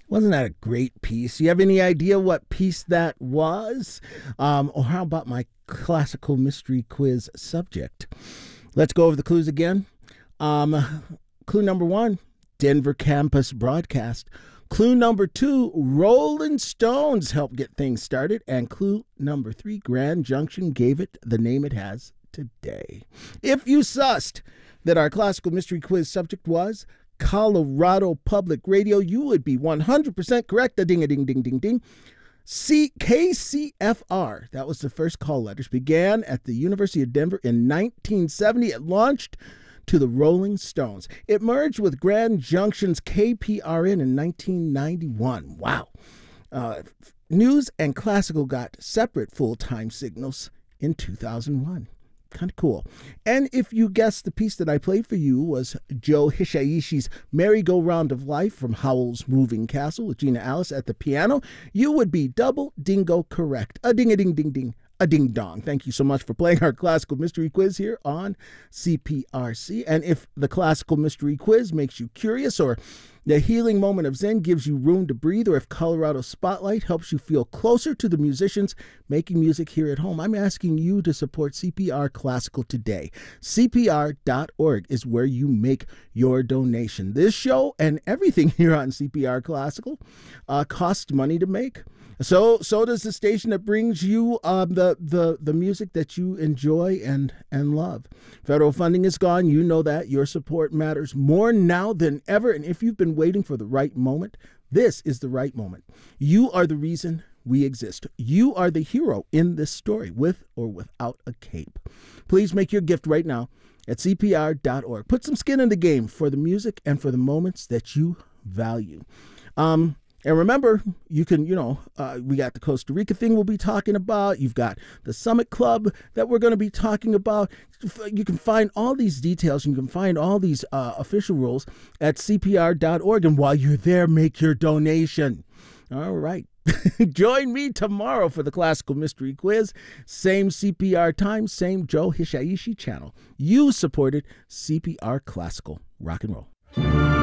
Wasn't that a great piece? You have any idea what piece that was? Or how about my classical mystery quiz subject? Let's go over the clues again. Clue number 1, Denver campus broadcast. Clue number 2, Rolling Stones helped get things started. And clue number 3, Grand Junction gave it the name it has today. If you sussed that our classical mystery quiz subject was Colorado Public Radio, you would be 100% correct. A ding, a ding, ding, ding, ding. KCFR, that was the first call letters, began at the University of Denver in 1970. It launched to the Rolling Stones. It merged with Grand Junction's KPRN in 1991. Wow. News and classical got separate full-time signals in 2001. Kind of cool. And if you guessed the piece that I played for you was Joe Hisaiishi's Merry-Go-Round of Life from Howl's Moving Castle with Gina Alice at the piano, you would be double dingo correct. A ding-a-ding-ding-ding. A ding-dong. Thank you so much for playing our classical mystery quiz here on CPRC. And if the classical mystery quiz makes you curious, or the healing moment of Zen gives you room to breathe, or if Colorado Spotlight helps you feel closer to the musicians making music here at home, I'm asking you to support CPR Classical today. CPR.org is where you make your donation. This show and everything here on CPR Classical costs money to make. So does the station that brings you the music that you enjoy and love. Federal funding is gone. You know that. Your support matters more now than ever. And if you've been waiting for the right moment, this is the right moment. You are the reason we exist. You are the hero in this story, with or without a cape. Please make your gift right now at CPR.org. Put some skin in the game for the music and for the moments that you value. And remember, you can, we got the Costa Rica thing we'll be talking about. You've got the Summit Club that we're going to be talking about. You can find all these details. You can find all these official rules at CPR.org. And while you're there, make your donation. All right. Join me tomorrow for the Classical Mystery Quiz. Same CPR time, same Joe Hisaishi channel. You supported CPR Classical Rock and Roll.